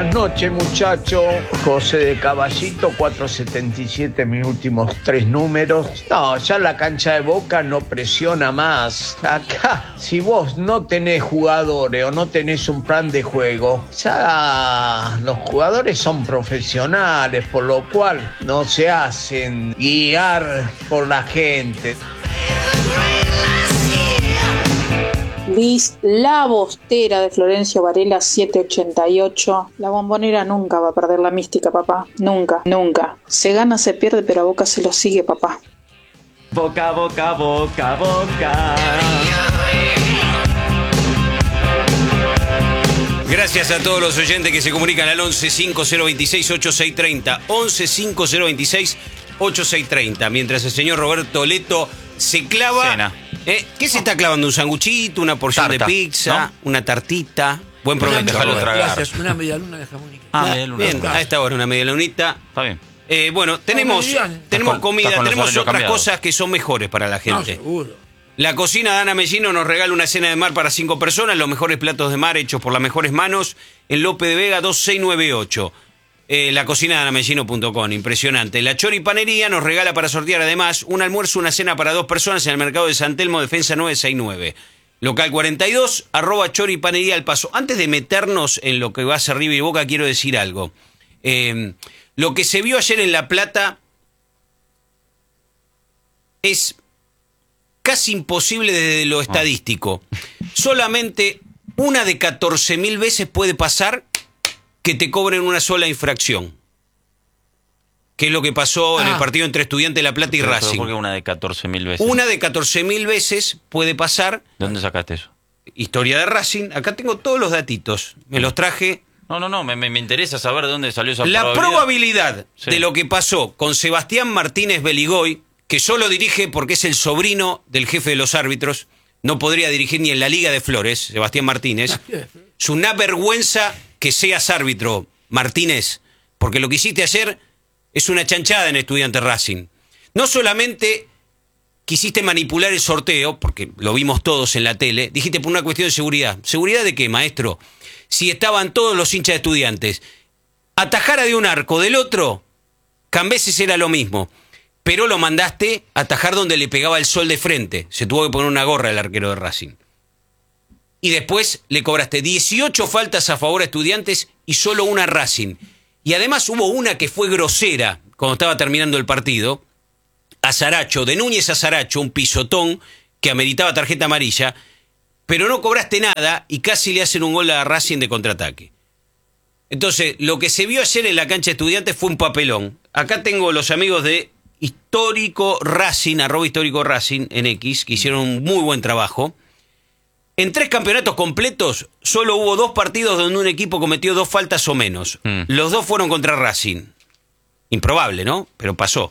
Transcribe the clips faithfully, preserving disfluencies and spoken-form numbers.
Buenas noches, muchachos. José de Caballito, cuatrocientos setenta y siete, mis últimos tres números. No, ya la cancha de Boca no presiona más. Acá, si vos no tenés jugadores o no tenés un plan de juego, ya los jugadores son profesionales, por lo cual no se hacen guiar por la gente. Luis, la Bostera de Florencio Varela, setecientos ochenta y ocho. La Bombonera nunca va a perder la mística, papá. Nunca, nunca. Se gana, se pierde, pero a Boca se lo sigue, papá. Boca, Boca, Boca, Boca. Gracias a todos los oyentes que se comunican al once cinco cero veintiséis ochenta y seis treinta. once cinco cero veintiséis ochenta y seis treinta. Mientras el señor Roberto Leto se clava... Cena. Eh, ¿Qué se está clavando? ¿Un sanguchito? ¿Una porción Tarta, de pizza? ¿no? ¿Una tartita? Buen provecho. Déjalo tragar. Gracias, una media luna de jamón y queso. Ah, media luna. Bien, a esta hora una media lunita. Está bien. Eh, bueno, tenemos, bien. tenemos Estás con- comida, estás con los tenemos horarios otras cambiados. cosas que son mejores para la No, gente. seguro. La cocina de Ana Mellino nos regala una cena de mar para cinco personas, los mejores platos de mar hechos por las mejores manos, en Lope de Vega dos seis nueve ocho. Eh, la cocina de ana mellino punto com, impresionante. La Choripanería nos regala para sortear además un almuerzo, una cena para dos personas en el mercado de San Telmo, Defensa nueve sesenta y nueve. Local cuarenta y dos, arroba Choripanería al paso. Antes de meternos en lo que va a ser River y Boca, quiero decir algo. Eh, lo que se vio ayer en La Plata es casi imposible desde lo estadístico. Solamente una de catorce mil veces puede pasar que te cobren una sola infracción. Que es lo que pasó en el Ah. partido entre Estudiantes de La Plata y Pero, pero Racing. ¿por qué una de catorce mil veces? Una de catorce mil veces puede pasar. ¿De dónde sacaste eso? Historia de Racing. Acá tengo todos los datitos. Me los traje. No, no, no, me, me, me interesa saber de dónde salió esa La probabilidad. probabilidad Sí. de lo que pasó con Sebastián Martínez Beligoy, que solo dirige porque es el sobrino del jefe de los árbitros, no podría dirigir ni en la Liga de Flores, Sebastián Martínez. Es una vergüenza que seas árbitro, Martínez, porque lo que hiciste ayer es una chanchada en Estudiantes Racing. No solamente quisiste manipular el sorteo, porque lo vimos todos en la tele, dijiste por una cuestión de seguridad. ¿Seguridad de qué, maestro? Si estaban todos los hinchas de Estudiantes. Atajara de un arco del otro, Cambeses era lo mismo. Pero lo mandaste a atajar donde le pegaba el sol de frente. Se tuvo que poner una gorra el arquero de Racing. Y después le cobraste dieciocho faltas a favor a Estudiantes y solo una a Racing. Y además hubo una que fue grosera cuando estaba terminando el partido. A Saracho, de Núñez a Saracho, un pisotón que ameritaba tarjeta amarilla, pero no cobraste nada y casi le hacen un gol a Racing de contraataque. Entonces, lo que se vio ayer en la cancha de Estudiantes fue un papelón. Acá tengo los amigos de Histórico Racing, arroba Histórico Racing en X, que hicieron un muy buen trabajo. En tres campeonatos completos, solo hubo dos partidos donde un equipo cometió dos faltas o menos. Mm. Los dos fueron contra Racing. Improbable, ¿no? Pero pasó.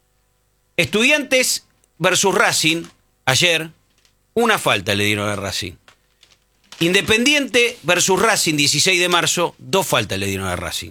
Estudiantes versus Racing, ayer, una falta le dieron a Racing. Independiente versus Racing, dieciséis de marzo, dos faltas le dieron a Racing.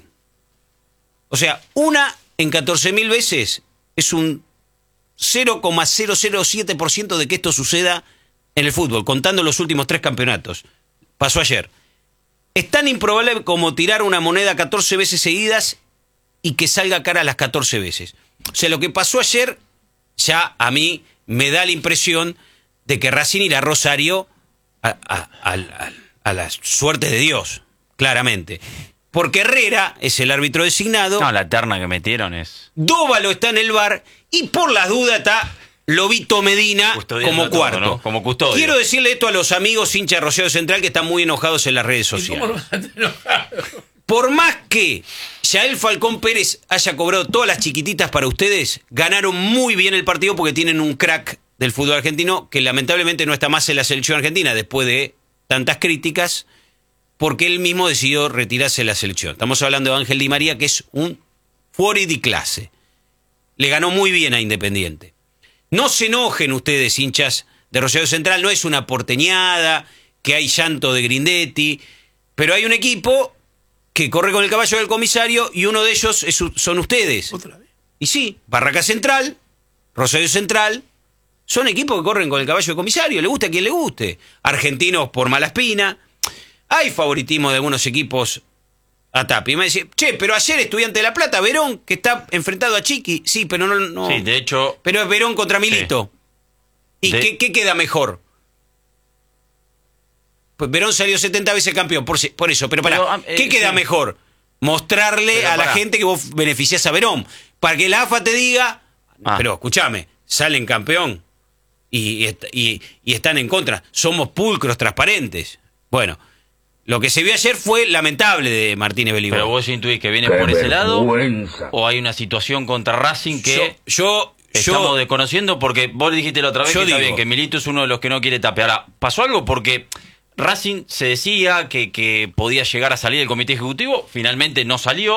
O sea, una en catorce mil veces es un cero coma cero cero siete por ciento de que esto suceda en el fútbol, contando los últimos tres campeonatos. Pasó ayer. Es tan improbable como tirar una moneda catorce veces seguidas y que salga cara las catorce veces. O sea, lo que pasó ayer, ya a mí me da la impresión de que Racing irá a Rosario a, a, a, a, a la suerte de Dios, claramente. Porque Herrera es el árbitro designado. No, la terna que metieron es... Dóvalo está en el bar y por las dudas está Lobito Medina Custodiando como todo, cuarto. ¿no? Como custodio. Quiero decirle esto a los amigos hinchas de Rosario Central que están muy enojados en las redes ¿Y cómo sociales. no vas a estar enojado? Por más que Yael Falcón Pérez haya cobrado todas las chiquititas para ustedes, ganaron muy bien el partido porque tienen un crack del fútbol argentino que lamentablemente no está más en la selección argentina después de tantas críticas, porque él mismo decidió retirarse de la selección. Estamos hablando de Ángel Di María, que es un fuori di clase. Le ganó muy bien a Independiente. No se enojen ustedes, hinchas de Rosario Central, no es una porteñada, que hay llanto de Grindetti, pero hay un equipo que corre con el caballo del comisario y uno de ellos es, son ustedes. ¿Otra vez? Y sí, Barraca Central, Rosario Central, son equipos que corren con el caballo del comisario, le gusta a quien le guste. Argentinos por mala espina. Hay favoritismo de algunos equipos a Tapia. Y me decía, che, pero ayer Estudiante de La Plata, Verón, que está enfrentado a Chiqui. Sí, pero no... no Sí, de hecho... Pero es Verón contra Milito. Sí. ¿Y De- qué, qué queda mejor? Pues Verón salió setenta veces campeón, por, si- por eso. Pero para, Pero, ah, eh, ¿qué queda sí. mejor? Mostrarle Pero a la pará. gente que vos beneficiás a Verón. Para que la A F A te diga, Ah. pero escúchame, salen campeón y, y, y- y están en contra. Somos pulcros, transparentes. Bueno, lo que se vio ayer fue lamentable de Martínez Beligoy. Pero vos intuís que viene por ese lado o hay una situación contra Racing que yo, yo, estamos yo desconociendo, porque vos dijiste la otra vez Yo que está digo- bien, que Milito es uno de los que no quiere Tapia. Ahora, ¿pasó algo? Porque Racing se decía que, que podía llegar a salir del comité ejecutivo, finalmente no salió.